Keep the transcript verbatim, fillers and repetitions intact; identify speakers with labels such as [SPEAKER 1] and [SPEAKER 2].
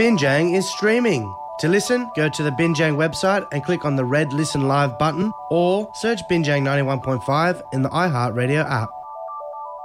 [SPEAKER 1] Binjang is streaming. To listen, go to the Binjang website and click on the red Listen Live button or search Binjang ninety-one point five in the iHeartRadio app.